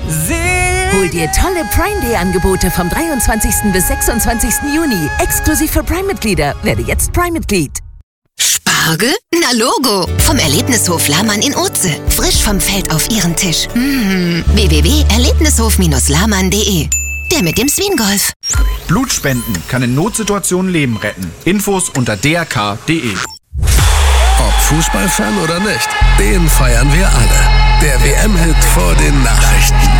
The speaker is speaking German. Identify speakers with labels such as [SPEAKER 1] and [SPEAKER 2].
[SPEAKER 1] Hol dir tolle Prime Day Angebote vom 23. bis 26. Juni. Exklusiv für Prime-Mitglieder. Werde jetzt Prime-Mitglied.
[SPEAKER 2] Spargel? Na Logo! Vom Erlebnishof Lahmann in Urze. Frisch vom Feld auf Ihren Tisch. www.erlebnishof-lahmann.de. Der mit dem Swingolf.
[SPEAKER 3] Blutspenden kann in Notsituationen Leben retten. Infos unter drk.de.
[SPEAKER 4] Ob Fußballfan oder nicht, den feiern wir alle. Der WM-Hit vor den Nachrichten.